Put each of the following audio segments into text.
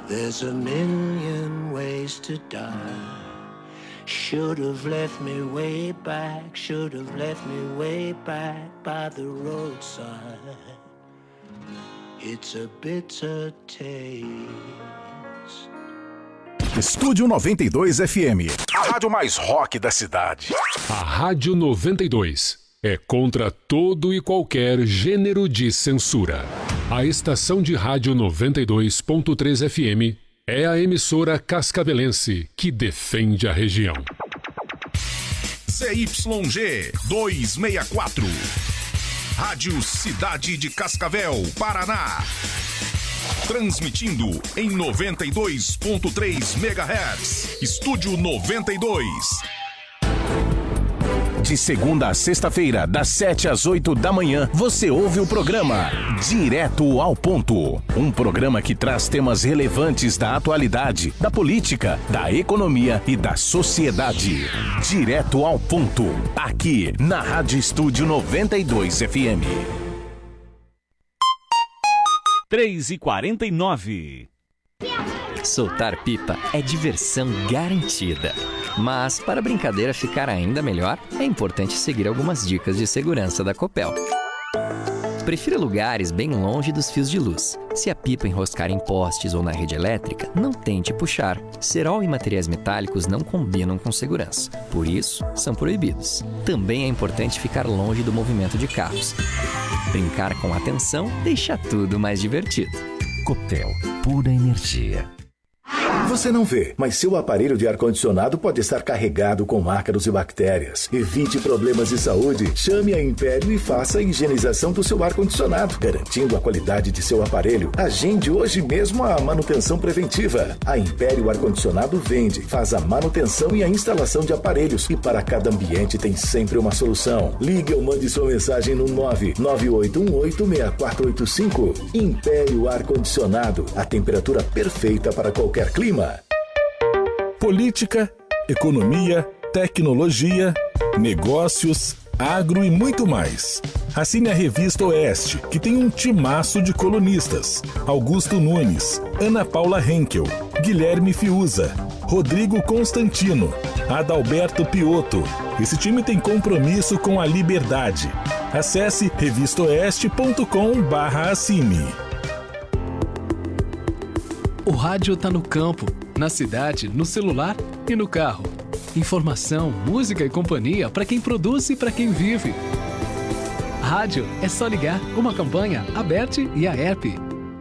There's a million ways to die. Should have left me way back, should have left me way back by the roadside. It's a bitter taste. Estúdio 92 FM, a rádio mais rock da cidade. A Rádio 92 é contra todo e qualquer gênero de censura. A estação de rádio 92.3 FM é a emissora cascavelense que defende a região. CYG 264, Rádio Cidade de Cascavel, Paraná. Transmitindo em 92.3 MHz. Estúdio 92. De segunda a sexta-feira, das 7 às 8 da manhã, você ouve o programa Direto ao Ponto. Um programa que traz temas relevantes da atualidade, da política, da economia e da sociedade. Direto ao Ponto. Aqui, na Rádio Estúdio 92 FM. 3h49. Soltar pipa é diversão garantida. Mas, para a brincadeira ficar ainda melhor, é importante seguir algumas dicas de segurança da Copel. Prefira lugares bem longe dos fios de luz. Se a pipa enroscar em postes ou na rede elétrica, não tente puxar. Cerol e materiais metálicos não combinam com segurança. Por isso, são proibidos. Também é importante ficar longe do movimento de carros. Brincar com atenção deixa tudo mais divertido. Copel, pura energia. Você não vê, mas seu aparelho de ar-condicionado pode estar carregado com ácaros e bactérias. Evite problemas de saúde. Chame a Império e faça a higienização do seu ar-condicionado, garantindo a qualidade de seu aparelho. Agende hoje mesmo a manutenção preventiva. A Império Ar-Condicionado vende, faz a manutenção e a instalação de aparelhos. E para cada ambiente tem sempre uma solução. Ligue ou mande sua mensagem no 998186485. Império Ar-Condicionado, a temperatura perfeita para qualquer clima. Política, economia, tecnologia, negócios, agro e muito mais. Assine a Revista Oeste, que tem um timaço de colunistas. Augusto Nunes, Ana Paula Henkel, Guilherme Fiuza, Rodrigo Constantino, Adalberto Piotto. Esse time tem compromisso com a liberdade. Acesse revistaoeste.com/assine. O rádio tá no campo, na cidade, no celular e no carro. Informação, música e companhia para quem produz e para quem vive. Rádio é só ligar. Uma campanha aberta e a app.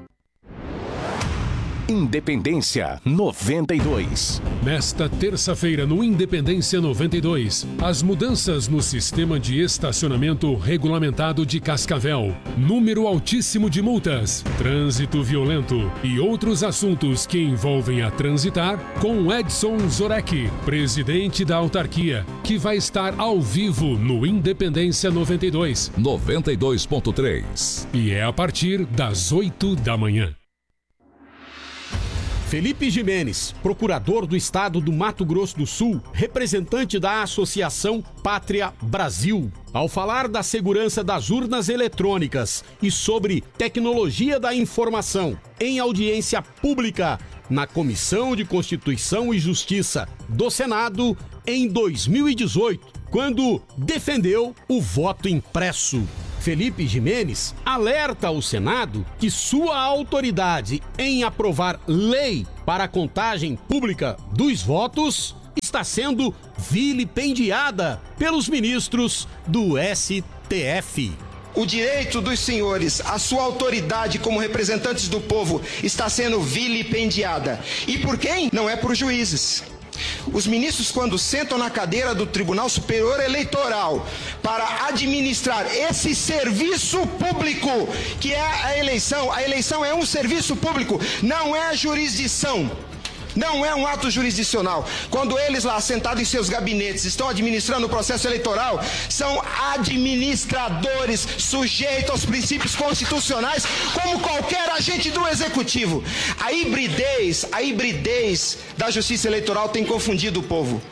Independência 92. Nesta terça-feira, no Independência 92, as mudanças no sistema de estacionamento regulamentado de Cascavel, número altíssimo de multas, trânsito violento e outros assuntos que envolvem a transitar, com Edson Zorek, presidente da autarquia, que vai estar ao vivo no Independência 92. 92.3. E é a partir das 8 da manhã. Felipe Jimenez, procurador do estado do Mato Grosso do Sul, representante da Associação Pátria Brasil, ao falar da segurança das urnas eletrônicas e sobre tecnologia da informação em audiência pública na Comissão de Constituição e Justiça do Senado em 2018, quando defendeu o voto impresso. Felipe Jimenez alerta o Senado que sua autoridade em aprovar lei para a contagem pública dos votos está sendo vilipendiada pelos ministros do STF. O direito dos senhores, a sua autoridade como representantes do povo está sendo vilipendiada. E por quem? Não é por juízes. Os ministros, quando sentam na cadeira do Tribunal Superior Eleitoral para administrar esse serviço público que é a eleição é um serviço público, não é jurisdição. Não é um ato jurisdicional. Quando eles lá sentados em seus gabinetes estão administrando o processo eleitoral, são administradores sujeitos aos princípios constitucionais, como qualquer agente do executivo. A hibridez da justiça eleitoral tem confundido o povo.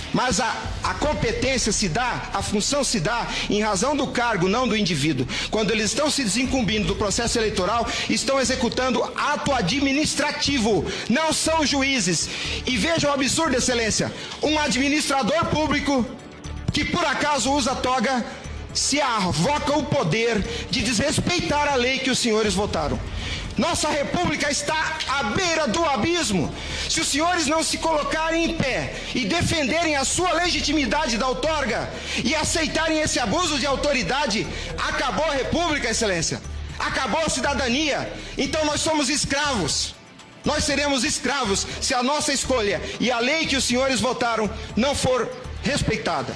Mas a competência se dá, a função se dá em razão do cargo, não do indivíduo. Quando eles estão se desincumbindo do processo eleitoral, estão executando ato administrativo, não são juízes. E vejam o absurdo, Excelência, um administrador público que por acaso usa toga se arvoca o poder de desrespeitar a lei que os senhores votaram. Nossa república está à beira do abismo. Se os senhores não se colocarem em pé e defenderem a sua legitimidade da outorga e aceitarem esse abuso de autoridade, acabou a república, Excelência. Acabou a cidadania. Então nós somos escravos. Nós seremos escravos se a nossa escolha e a lei que os senhores votaram não for respeitada.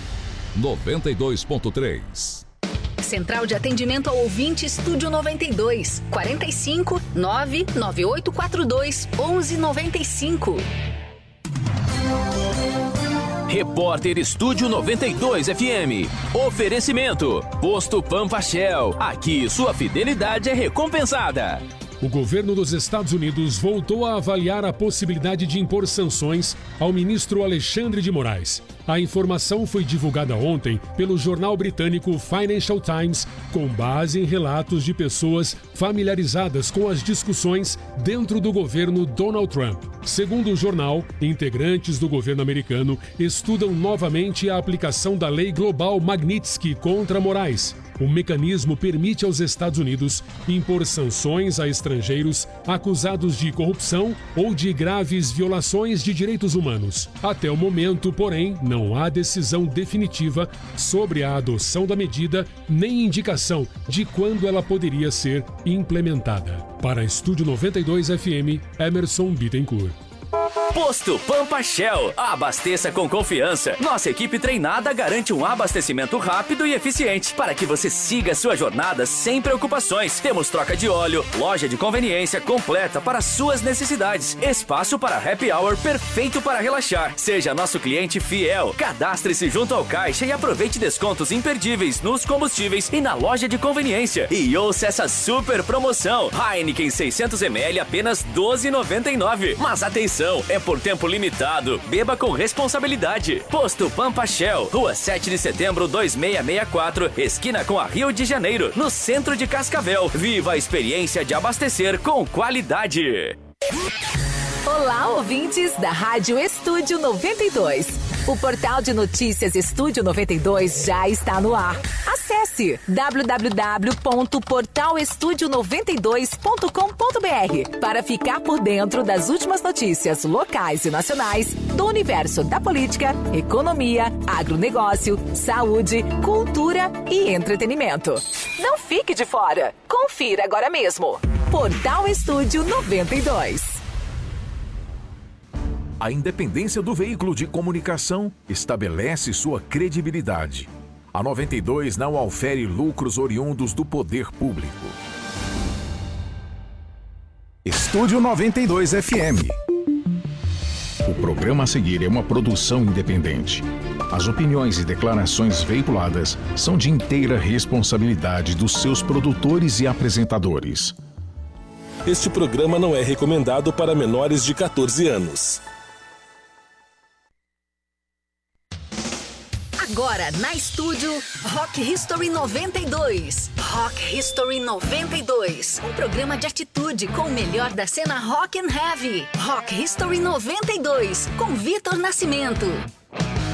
92.3 Central de Atendimento ao Ouvinte Estúdio 92, 45 99842 1195. Repórter Estúdio 92 FM. Oferecimento: Posto Pampa Shell. Aqui sua fidelidade é recompensada. O governo dos Estados Unidos voltou a avaliar a possibilidade de impor sanções ao ministro Alexandre de Moraes. A informação foi divulgada ontem pelo jornal britânico Financial Times, com base em relatos de pessoas familiarizadas com as discussões dentro do governo Donald Trump. Segundo o jornal, integrantes do governo americano estudam novamente a aplicação da Lei Global Magnitsky contra Moraes. O mecanismo permite aos Estados Unidos impor sanções a estrangeiros acusados de corrupção ou de graves violações de direitos humanos. Até o momento, porém, não há decisão definitiva sobre a adoção da medida nem indicação de quando ela poderia ser implementada. Para Estúdio 92 FM, Emerson Bittencourt. Posto Pampa Shell. Abasteça com confiança. Nossa equipe treinada garante um abastecimento rápido e eficiente para que você siga sua jornada sem preocupações. Temos troca de óleo, loja de conveniência completa para suas necessidades, espaço para happy hour perfeito para relaxar. Seja nosso cliente fiel. Cadastre-se junto ao caixa e aproveite descontos imperdíveis nos combustíveis e na loja de conveniência. E ouça essa super promoção. Heineken 600ml apenas R$ 12,99. Mas atenção, é por tempo limitado. Beba com responsabilidade. Posto Pampa Shell, Rua 7 de Setembro 2664, esquina com a Rio de Janeiro, no centro de Cascavel. Viva a experiência de abastecer com qualidade. Olá, ouvintes da Rádio Estúdio 92. O portal de notícias Estúdio 92 já está no ar. Acesse www.portalestudio92.com.br para ficar por dentro das últimas notícias locais e nacionais do universo da política, economia, agronegócio, saúde, cultura e entretenimento. Não fique de fora. Confira agora mesmo. Portal Estúdio 92. A independência do veículo de comunicação estabelece sua credibilidade. A 92 não aufere lucros oriundos do poder público. Estúdio 92 FM. O programa a seguir é uma produção independente. As opiniões e declarações veiculadas são de inteira responsabilidade dos seus produtores e apresentadores. Este programa não é recomendado para menores de 14 anos. Agora, na Estúdio, Rock History 92. Rock History 92. Um programa de atitude com o melhor da cena rock and heavy. Rock History 92, com Vitor Nascimento.